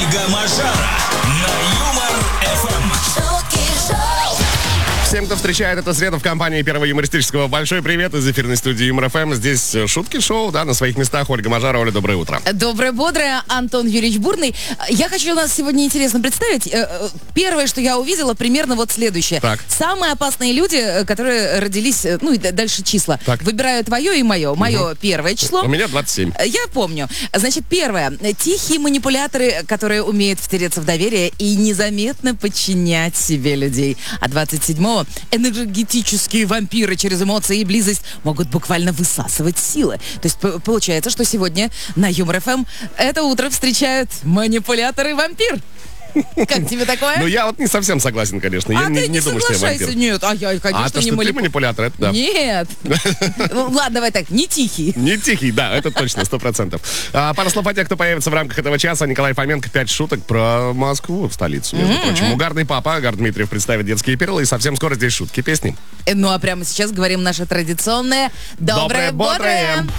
Ольга Мажара на Юмор-ФМ. Всем, кто встречает эту среду в компании Первого юмористического, большой привет из эфирной студии Юмор-ФМ. Здесь шутки-шоу, да, на своих местах. Ольга Мажара. Оля, доброе утро. Доброе, бодрое. Антон Юрьевич Бурный. Я хочу нас сегодня интересно представить. Первое, что я увидела, примерно вот следующее. Так. Самые опасные люди, которые родились, ну и дальше числа. Так. Выбираю твое и мое. Мое первое число. У меня 27. Я помню. Значит, первое. Тихие манипуляторы, которые умеют втереться в доверие и незаметно подчинять себе людей. А 27-го энергетические вампиры через эмоции и близость могут буквально высасывать силы. То есть получается, что сегодня на Юмор-ФМ это утро встречают манипулятор и вампир. Как тебе такое? Ну, я вот не совсем согласен, конечно. Я ты не думаю, что я соглашайся. вампир. Нет, я, конечно, А то, не что ты манипулятор, это да. Нет. Ладно, давай так, не тихий. Не тихий, да, это точно, 100%. Пара слов о тех, кто появится в рамках этого часа. Николай Фоменко, 5 шуток про Москву, в столицу, между прочим. Угарный папа, Агар Дмитриев представит детские перлы. И совсем скоро здесь шутки, песни. Ну, а прямо сейчас говорим наше традиционное «Доброе, бодрое».